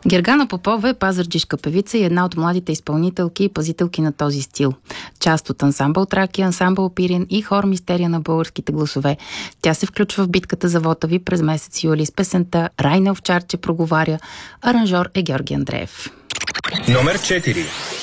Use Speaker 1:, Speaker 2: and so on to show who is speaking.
Speaker 1: Гергана Попова е пазарджишка певица и една от младите изпълнителки и пазителки на този стил. Част от ансамбъл Тракия, ансамбъл Пирин и хор Мистерия на българските гласове. Тя се включва в битката за вота ви през месец юли с песента "Райна овчарче проговаря". Аранжор е Георги Андреев.
Speaker 2: Номер 4.